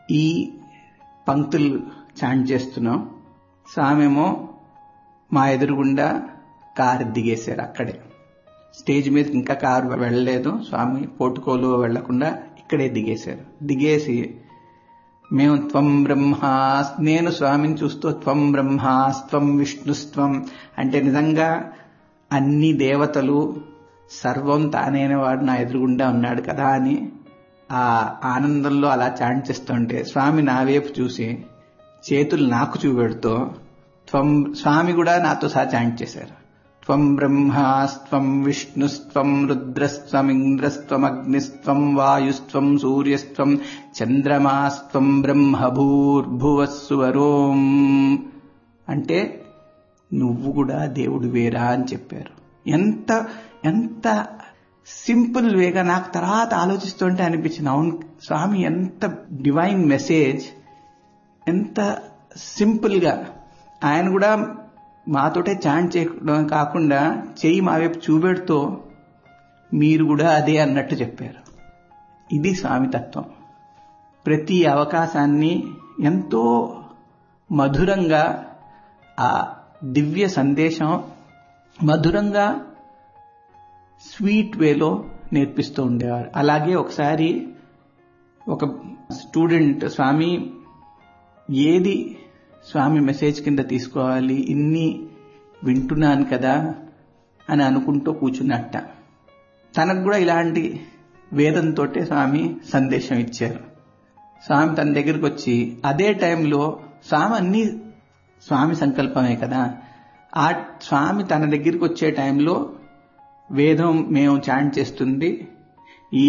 ఈ పంక్తులు చాంట్ చేస్తున్నాం. స్వామేమో మా ఎదురుగుండా కారు దిగేశారు. అక్కడే స్టేజ్ మీద ఇంకా కారు వెళ్ళలేదు. స్వామి పోర్టుకోలు వెళ్లకుండా ఇక్కడే దిగేశారు. దిగేసి మేము త్వం బ్రహ్మా, నేను స్వామిని చూస్తూ త్వం బ్రహ్మాస్త్వం విష్ణుస్త్వం అంటే నిజంగా అన్ని దేవతలు సర్వం తానైన వాడు నా ఎదురుగుండా ఉన్నాడు కదా అని ఆ ఆనందంలో అలా చాంట్ చేస్తుంటే స్వామి నా వైపు చూసి చేతులు నాకు చూపెడుతూ స్వామి కూడా నాతో సహా చాంట్ చేశారు. త్వం బ్రహ్మాస్త్వం విష్ణుస్త్వం రుద్రస్త్వం ఇంద్రస్త్వం అగ్నిస్త్వం వాయుస్త్వం సూర్యస్త్వం చంద్రమాస్త్వం బ్రహ్మభూర్భువస్సువరోం అంటే నువ్వు కూడా దేవుడు వేరా అని చెప్పారు. ఎంత ఎంత సింపుల్ వేగా నాకు తర్వాత ఆలోచిస్తుంటే అనిపించింది, అవును స్వామి ఎంత డివైన్ మెసేజ్, ఎంత సింపుల్ గా ఆయన కూడా మాతోటే చాంట్ చేయడం కాకుండా చెయ్యి మా వైపు చూపెడుతూ మీరు కూడా అదే అన్నట్టు చెప్పారు. ఇది స్వామి తత్వం. ప్రతి అవకాశాన్ని ఎంతో మధురంగా ఆ దివ్య సందేశం మధురంగా స్వీట్ వేలో నేర్పిస్తూ ఉండేవారు. అలాగే ఒకసారి ఒక స్టూడెంట్ స్వామి ఏది స్వామి మెసేజ్ కింద తీసుకోవాలి, ఇన్ని వింటున్నాను కదా అని అనుకుంటూ కూర్చున్నట్ట. తనకు కూడా ఇలాంటి వేదంతో స్వామి సందేశం ఇచ్చారు. స్వామి తన దగ్గరికి వచ్చి అదే టైంలో స్వామి అన్ని స్వామి సంకల్పమే కదా, ఆ స్వామి తన దగ్గరికి వచ్చే టైంలో వేదం మేము చాంట్ చేస్తుంది